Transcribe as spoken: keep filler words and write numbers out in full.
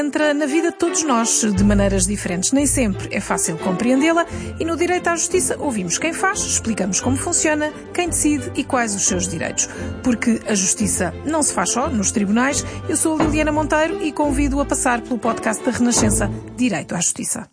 entra na vida de todos nós de maneiras diferentes. Nem sempre é fácil compreendê-la e no direito à justiça ouvimos quem faz, explicamos como funciona, quem decide e quais os seus direitos. Porque a justiça não se faz só nos tribunais. Eu sou a Liliana Monteiro e convido-o a passar pelo podcast da Renascença Direito à Justiça.